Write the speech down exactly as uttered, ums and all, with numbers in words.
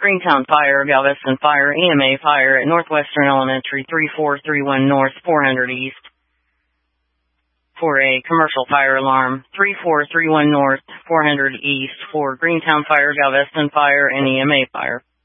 Greentown Fire, Galveston Fire, E M A Fire at Northwestern Elementary, three four three one North, four hundred East. For a commercial fire alarm, three four three one North, four hundred East, for Greentown Fire, Galveston Fire, and E M A Fire.